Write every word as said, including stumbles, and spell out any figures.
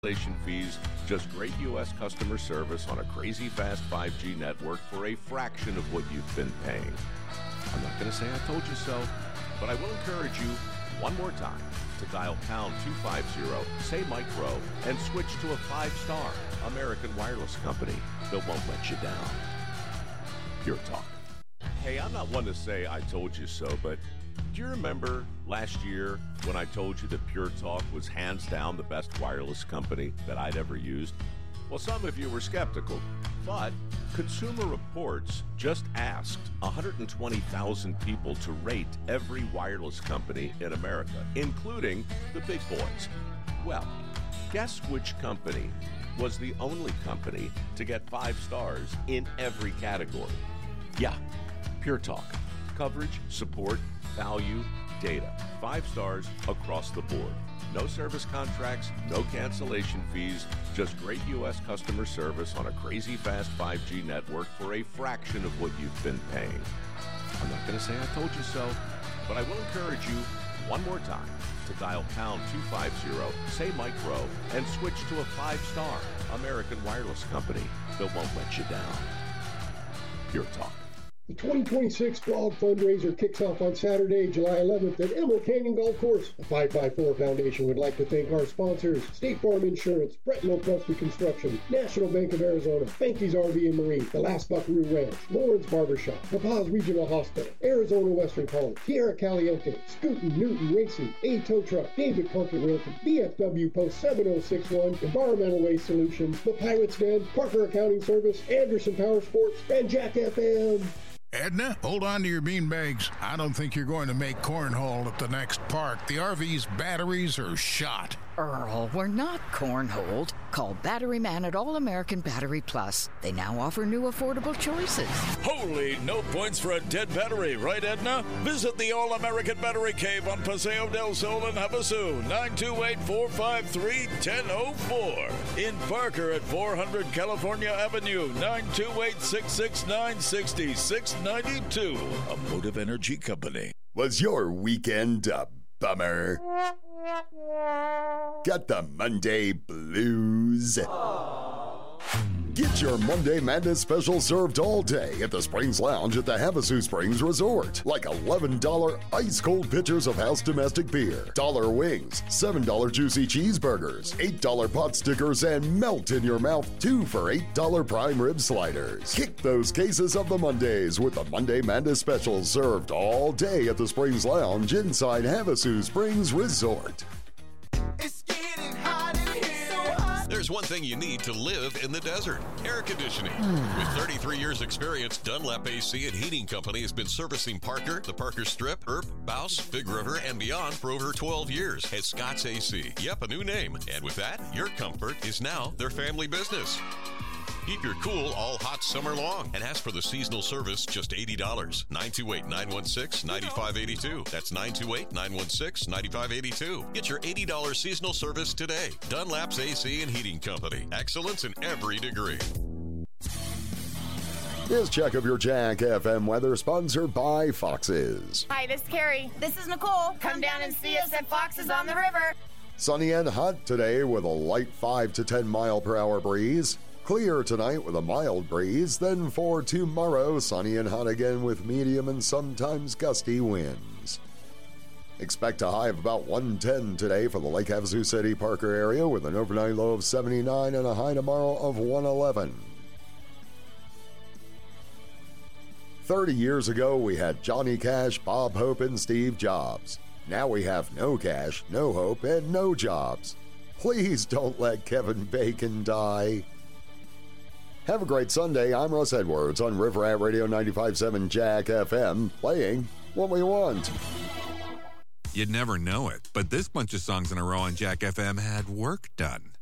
fees, just great U S customer service on a crazy fast five G network for a fraction of what you've been paying. I'm not going to say I told you so, but I will encourage you one more time to dial pound two fifty, say micro, and switch to a five-star American wireless company that won't let you down. Pure Talk. Hey, I'm not one to say I told you so, but do you remember last year when I told you that Pure Talk was hands down the best wireless company that I'd ever used? Well, some of you were skeptical, but Consumer Reports just asked one hundred twenty thousand people to rate every wireless company in America, including the big boys. Well, guess which company was the only company to get five stars in every category? Yeah, Pure Talk. Coverage, support, value, data. Five stars across the board. No service contracts, no cancellation fees, just great U S customer service on a crazy fast five G network for a fraction of what you've been paying. I'm not going to say I told you so, but I will encourage you one more time to dial pound two fifty, say micro, and switch to a five-star American wireless company that won't let you down. Pure Talk. The twenty twenty-six Frog Fundraiser kicks off on Saturday, July eleventh at Emerald Canyon Golf Course. The five by four Foundation would like to thank our sponsors, State Farm Insurance, Bretton Preston Construction, National Bank of Arizona, Banky's R V and Marine, The Last Buckaroo Ranch, Lawrence Barbershop, Papaz Regional Hospital, Arizona Western College, Tierra Caliente, Scootin' Newton Racing, A Tow Truck, David Pumpkin Realty, B F W Post seven oh six one, Environmental Waste Solutions, The Pirates Den, Parker Accounting Service, Anderson Power Sports, and Jack F M. Edna, hold on to your beanbags. I don't think you're going to make cornhole at the next park. The R V's batteries are shot. Earl, we're not cornholed. Call Battery Man at All American Battery Plus. They now offer new affordable choices. Holy no points for a dead battery, right, Edna? Visit the All American Battery Cave on Paseo del Sol in Havasu, nine two eight, four five three, one zero zero four. In Parker at four hundred California Avenue, nine two eight, six six nine, six six nine two. A Motive Energy Company. Was your weekend a bummer? Got the Monday blues? Get your Monday Madness special served all day at the Springs Lounge at the Havasu Springs Resort. Like eleven dollars ice-cold pitchers of house domestic beer, one dollar wings, seven dollars juicy cheeseburgers, eight dollars pot stickers, and melt in your mouth two for eight dollars prime rib sliders. Kick those cases of the Mondays with the Monday Madness special served all day at the Springs Lounge inside Havasu Springs Resort. It's getting hot in here. So hot. There's one thing you need to live in the desert: air conditioning. With thirty-three years experience, Dunlap A C and Heating Company has been servicing Parker, the Parker Strip, Earp, Bouse, Big River, and beyond for over twelve years at Scott's A C. Yep, a new name. And with that, your comfort is now their family business. Keep your cool all hot summer long and ask for the seasonal service, just eighty dollars. nine two eight, nine one six, nine five eight two. That's nine two eight, nine one six, nine five eight two. Get your eighty dollars seasonal service today. Dunlap's A C and Heating Company. Excellence in every degree. This check of your Jack F M weather sponsored by Fox's. Hi, this is Carrie. This is Nicole. Come down and see us at Fox's on the river. Sunny and hot today with a light five to ten mile per hour breeze. Clear tonight with a mild breeze, then for tomorrow, sunny and hot again with medium and sometimes gusty winds. Expect a high of about one ten today for the Lake Havasu City Parker area with an overnight low of seventy-nine and a high tomorrow of one eleven. thirty years ago, we had Johnny Cash, Bob Hope, and Steve Jobs. Now we have no cash, no hope, and no jobs. Please don't let Kevin Bacon die. Have a great Sunday. I'm Russ Edwards on River Rat Radio ninety-five point seven Jack F M, playing what we want. You'd never know it, but this bunch of songs in a row on Jack F M had work done.